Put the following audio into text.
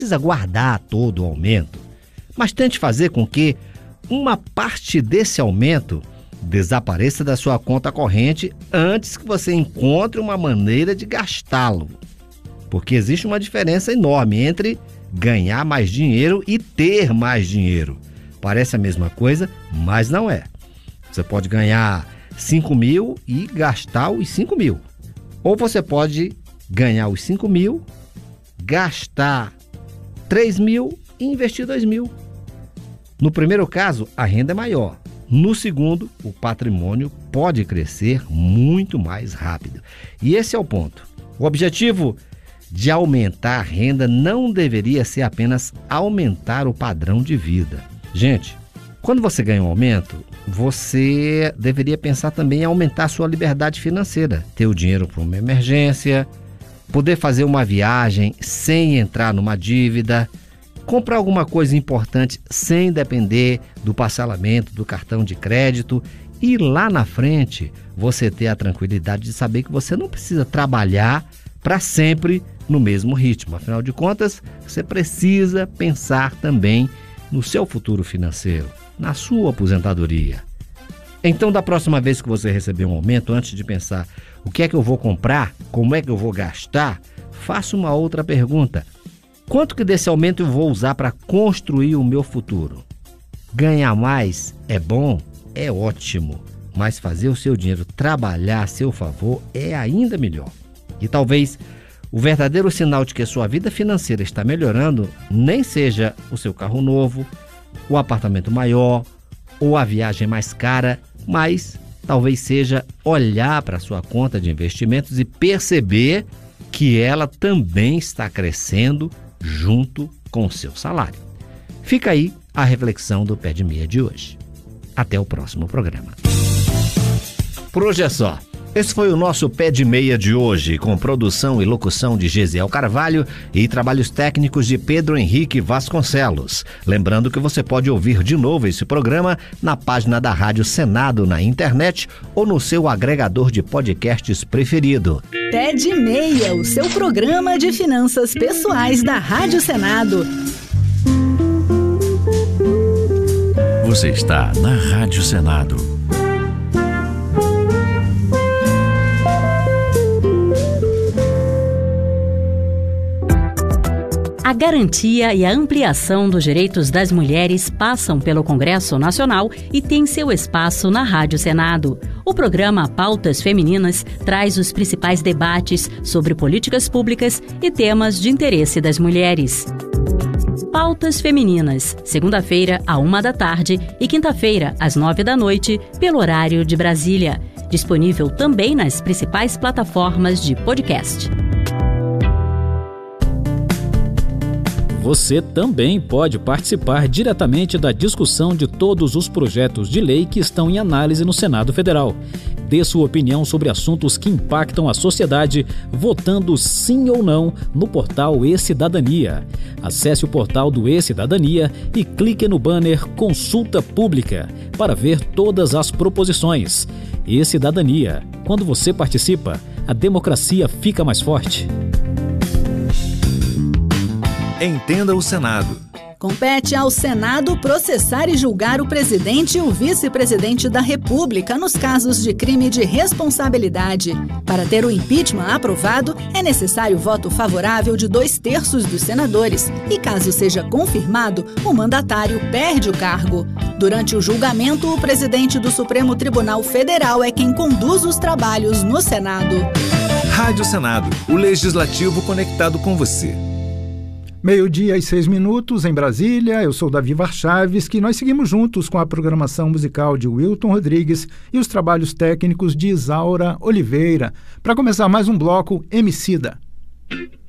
precisa guardar todo o aumento, mas tente fazer com que uma parte desse aumento desapareça da sua conta corrente antes que você encontre uma maneira de gastá-lo. Porque existe uma diferença enorme entre ganhar mais dinheiro e ter mais dinheiro. Parece a mesma coisa, mas não é. Você pode ganhar 5 mil e gastar os 5 mil. Ou você pode ganhar os 5 mil, gastar 3 mil e investir 2 mil. No primeiro caso, a renda é maior. No segundo, o patrimônio pode crescer muito mais rápido. E esse é o ponto. O objetivo de aumentar a renda não deveria ser apenas aumentar o padrão de vida. Gente, quando você ganha um aumento, você deveria pensar também em aumentar a sua liberdade financeira. Ter o dinheiro para uma emergência, poder fazer uma viagem sem entrar numa dívida, comprar alguma coisa importante sem depender do parcelamento do cartão de crédito e lá na frente você ter a tranquilidade de saber que você não precisa trabalhar para sempre no mesmo ritmo. Afinal de contas, você precisa pensar também no seu futuro financeiro, na sua aposentadoria. Então, da próxima vez que você receber um aumento, antes de pensar o que é que eu vou comprar, como é que eu vou gastar, faça uma outra pergunta. Quanto que desse aumento eu vou usar para construir o meu futuro? Ganhar mais é bom? É ótimo. Mas fazer o seu dinheiro trabalhar a seu favor é ainda melhor. E talvez o verdadeiro sinal de que a sua vida financeira está melhorando nem seja o seu carro novo, o apartamento maior ou a viagem mais cara, mas talvez seja olhar para a sua conta de investimentos e perceber que ela também está crescendo junto com o seu salário. Fica aí a reflexão do Pé de Meia de hoje. Até o próximo programa. Por hoje é só. Esse foi o nosso Pé de Meia de hoje, com produção e locução de Gesiel Carvalho e trabalhos técnicos de Pedro Henrique Vasconcelos. Lembrando que você pode ouvir de novo esse programa na página da Rádio Senado na internet ou no seu agregador de podcasts preferido. Pé de Meia, o seu programa de finanças pessoais da Rádio Senado. Você está na Rádio Senado. A garantia e a ampliação dos direitos das mulheres passam pelo Congresso Nacional e tem seu espaço na Rádio Senado. O programa Pautas Femininas traz os principais debates sobre políticas públicas e temas de interesse das mulheres. Pautas Femininas, segunda-feira, à 13h e quinta-feira, às 21h, pelo horário de Brasília. Disponível também nas principais plataformas de podcast. Você também pode participar diretamente da discussão de todos os projetos de lei que estão em análise no Senado Federal. Dê sua opinião sobre assuntos que impactam a sociedade, votando sim ou não no portal E-Cidadania. Acesse o portal do E-Cidadania e clique no banner Consulta Pública para ver todas as proposições. E-Cidadania. Quando você participa, a democracia fica mais forte. Entenda o Senado. Compete ao Senado processar e julgar o presidente e o vice-presidente da República nos casos de crime de responsabilidade. Para ter o impeachment aprovado, é necessário voto favorável de 2/3 dos senadores e, caso seja confirmado, o mandatário perde o cargo. Durante o julgamento, o presidente do Supremo Tribunal Federal é quem conduz os trabalhos no Senado. Rádio Senado, o legislativo conectado com você. 12:06 em Brasília. Eu sou Davi Varchaves, que nós seguimos juntos com a programação musical de Wilton Rodrigues e os trabalhos técnicos de Isaura Oliveira. Para começar mais um bloco, Emicida.